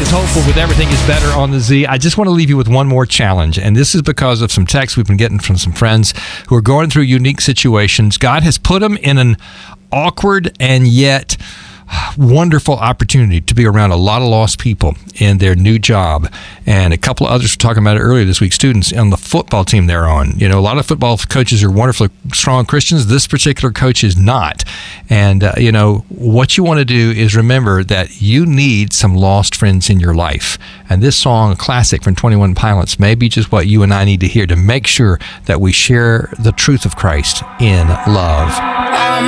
always hopeful with Everything is Better on the Z. I just want to leave you with one more challenge, and this is because of some texts we've been getting from some friends who are going through unique situations. God has put them in an awkward and yet wonderful opportunity to be around a lot of lost people in their new job. And a couple of others were talking about it earlier this week, students on the football team they're on. You know, a lot of football coaches are wonderfully strong Christians. This particular coach is not. And, what you want to do is remember that you need some lost friends in your life. And this song, a classic from 21 Pilots, may be just what you and I need to hear to make sure that we share the truth of Christ in love.